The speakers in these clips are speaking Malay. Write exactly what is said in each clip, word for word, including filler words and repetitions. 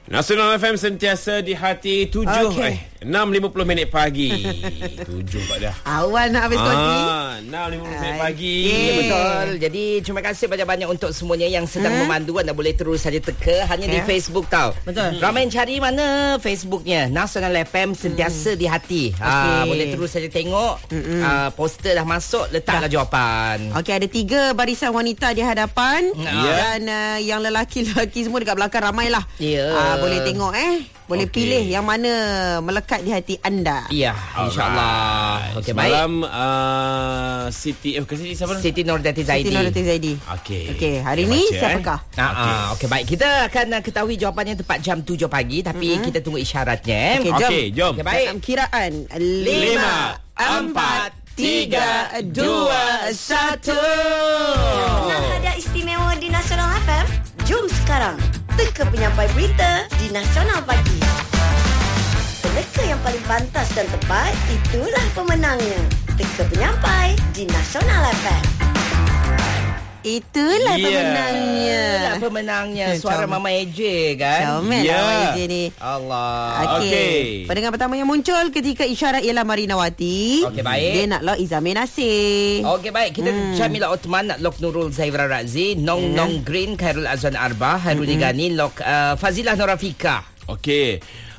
Nasional F M sentiasa di hati. Tujuh okay. eh enam lima puluh minit pagi. Tujuh pak dah. Awal nak habis konti. Ah, enam lima puluh minit pagi. Ya, betul. Jadi terima kasih banyak-banyak untuk semuanya yang sedang hmm? memandu. Anda boleh terus saja teka hanya yeah. di Facebook tau. Betul. Ramai yang cari mana Facebooknya Nasional F M sentiasa hmm. di hati. Okay. Ah, boleh terus saja tengok. Ah, poster dah masuk, letaklah dah. jawapan. Okey, ada tiga barisan wanita di hadapan yeah. dan uh, yang lelaki-lelaki semua dekat belakang ramailah. Ya. Yeah. Uh, boleh tengok eh. Boleh okay. pilih yang mana melekat di hati anda. Ya, insya-Allah. Okey, baik. Malam uh, Siti eh bukan Siti siapa? Siti Nordati Zaidi. Siti Nordati Zaidi. Okey. Okey, hari ni siapakah? Eh? Ah, okay. ah, okey baik. Kita akan uh, ketahui jawapannya tepat jam tujuh pagi tapi mm-hmm. kita tunggu isyaratnya. Okey, jom. Okay, jom. Okay, baik. Dalam kiraan lima, empat, tiga, dua, satu. Nak hadiah istimewa di Nasional F M? Jom sekarang teka penyampai berita di Nasional Pagi. Peneka yang paling pantas dan tepat, itulah pemenangnya. Teka penyampai di Nasional F M. Itulah yeah. pemenangnya. Itulah pemenangnya. Suara Mama A J kan? Comel yeah. Mama A J ni. Allah. Okey. Okay. Pendengar pertama yang muncul ketika isyarat ialah Marinawati. Okey, baik. Dia nak lock Izamin Nasir. Okey, baik. Kita hmm. Jamila Othman nak lock Nurul Zahira Razi. Nong yeah. Nong Green Khairul Azwan Arba. Hairul mm-hmm. Gani lock uh, Fazilah Norafika. Okey.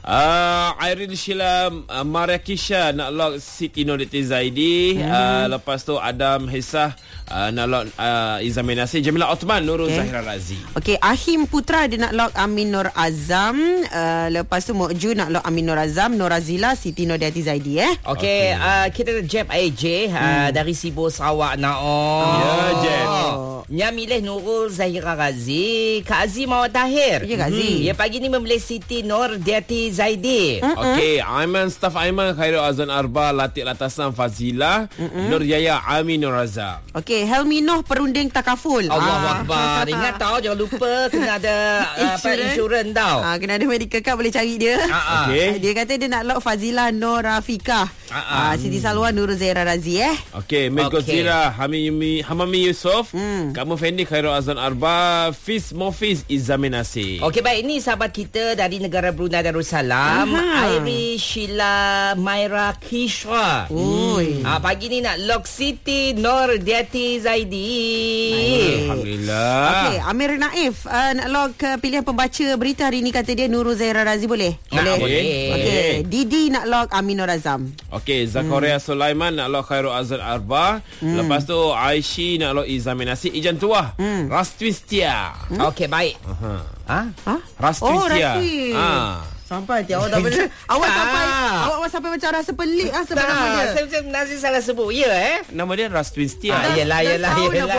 Uh, Irene Sheila uh, Marakisha nak lock Siti Nordati Zaidi. Mm-hmm. uh, Lepas tu Adam Hesah uh, nak lock uh, Izamin Nasir. Jamila Othman Nurul okay. Zahira Razi. Okey, Ahim Putra dia nak lock Amin Nur Azam. uh, Lepas tu Mokju nak lock Amin Nur Azam, Norazila Siti Nordati Zaidi eh. Okey, okay. uh, kita Jeb A J uh, hmm. dari Sibu Sarawak nak oh. Ya yeah, Jeb. Nya milih Nurul Zahira Razi, Kak Aziz Mawad Tahir. Ya Kak Aziz. Hmm. Ya pagi ni memilih Siti Nordati Zaidi. Mm-mm. Okey, Aiman Staff Aiman Khairul Azwan Arba, Latik Latasan Fazilah, Mm-mm. Nur Yaya Amin Nur Razak. Okey, Helmi Noh perunding takaful. Allahu Akbar. Ingat tau, jangan lupa kena ada apa insurans tau. Ah, kena ada medical card, boleh cari dia. Okey. Dia kata dia nak lock Fazilah Nur Rafiqah. Ah, Siti Salwa Nurul Zahira Razi eh. Okey, Melko okay. Zira Hamimi Hamami Yusof, hmm. Kamu Fendi Khairul Azwan Arba, Fiz Mofiz Izamin Nasir. Okey, baik, ini sahabat kita dari negara Brunei Darussalam. Airi Sheila Maira Kishra. Oi. Ah, pagi ni nak lock Siti Nordati Zaidi. Alhamdulillah. Okey, Amir Naif uh, nak lock uh, pilihan pembaca berita hari ni, kata dia Nurul Zahira Razi boleh? Boleh. Okey. Okay. Didi nak lock Amin Nur Azam. Okey, Zakaria hmm. Sulaiman nak lock Khairul Azwan Arba. Hmm. Lepas tu Aishi nak lock Izamin Nasir. Ijan Tuah. Hmm. Rastwistia. Hmm? Okey, baik. Aha. Ha? Ha? Rastwistia. Oh, Rastwi. Ah. Sampai tiap awak dah benar. Awak sampai awak sampai macam rasa pelik ah sebab nama dia. Saya macam Nazir salah sebut. Ya eh. Nama dia Rastwistia. Ah, yelah yelah yelah.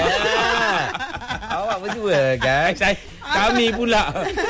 yelah. Awak berdua kan. Kami pula.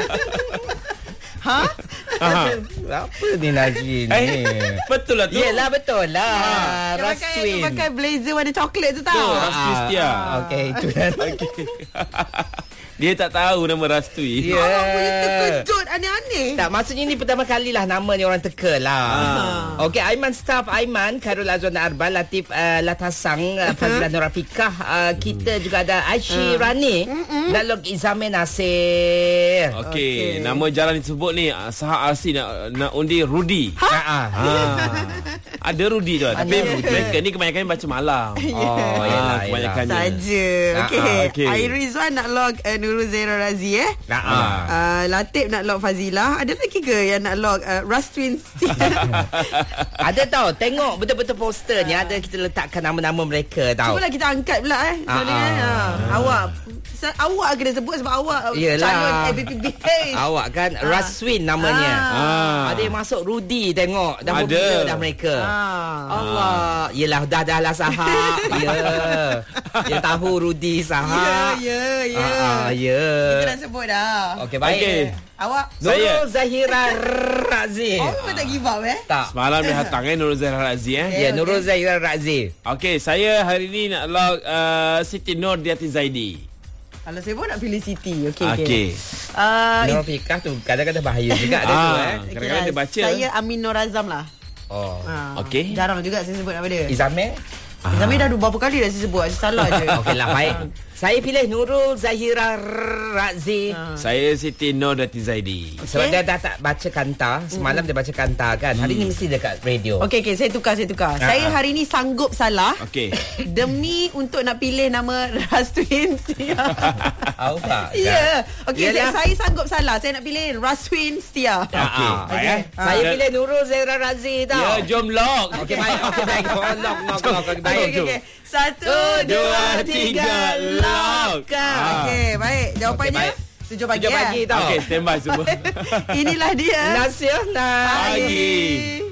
Ha? Apa ni Nazir ni? Eh, betul lah tu. Yelah betul lah. Dia pakai, dia pakai blazer warna coklat tu tau. Rastwistia. Okey, itu kan. Dia tak tahu nama Rastwi. Yeah. Awak punya terkejut aneh-aneh. Tak, maksudnya ni pertama kalilah nama ni orang teka lah. Ah. Okey, Aiman Staff Aiman, Khairul Azwan Arba, Latif uh, Latasang, uh, Fazilah Nurafikah. Uh, kita juga ada Aishi uh. Rani. Nak log Izamin Nasir. Okey, okay. Nama jalan disebut ni Sahak R C nak, nak undi Rudy. Ha? Ha. Ha. Ada Rudy tu. Tapi mereka ni kebanyakan baca malam. Oh, yelah, kebanyakan saja. Okey. Okay. Airizwan nak log uh, Nurul Zahira Razi eh. Nah. Uh, Latif nak lock Fazilah. Ada lagi ke yang nak lock uh, Rastwin? Ada tau. Tengok betul-betul posternya. Ada kita letakkan nama-nama mereka tau. Cubalah kita angkat pula eh. Soalnya uh, uh. uh. awak awak kena sebut sebab awak Yelah. calon A B P B H. Awak kan uh. Rastwin namanya. Ah. Uh. Ada yang masuk Rudy, tengok. Dah popular dah mereka. Uh. Allah. Yelah, dah dah lah Sahak. Ya. Dia tahu Rudy Sahak. Ya, ya, ya. Ah, ya. Kita dah sebut dah. Okey, baik. Okay. Awak Nurul Zahira Razi. Oh, memang tak give up eh? Tak. Semalam dia datang eh Nurul Zahira Razi eh. Ya, yeah, okay. Nurul Zahira Razi. Okey, saya hari ni nak lock uh, Siti Nordati Zaidi. Kalau saya pun nak pilih Siti. Okey, okey. Okey. Uh, Nurafikah tu kadang-kadang bahaya juga ada ah, tu eh. Kadang-kadang dia baca. Saya Amin Nur Azam lah. Oh. Ah, okey. Jarang juga saya sebut nama dia. Izamin? Ah. Izamin dah berapa kali dah saya sebut. Saya salah je. Okeylah, baik. Saya pilih Nurul Zahira Razi. Ah. Saya Siti Nurdati Zaidi. Sebab Okay. dia dah tak baca kanta. Semalam dia baca kanta kan. Hari ni mesti dekat radio. Okey, okey, saya tukar, saya tukar. Ah, Saya ah. hari ni sanggup salah. Okey. Demi untuk nak pilih nama Raswin Setia. Awak. Ya. Okey, saya, Yalah. saya sanggup salah. Saya nak pilih Raswin Setia. Okey. Ah, Baik, eh. Saya Dan- pilih Nurul Zahira Razi tau. Ya, jom lock. Okey, baik. Okey, baik. Oh, lock, lock, lock. Okey, baik. Okey, okey, okey. Satu, dua, dua, tiga, tiga, lock. lock. Okey, baik. Jawapannya Okey, baik. tujuh pagi. Tujuh pagi eh? tau. Okey, stand by semua. Inilah dia. Nasional. Pagi.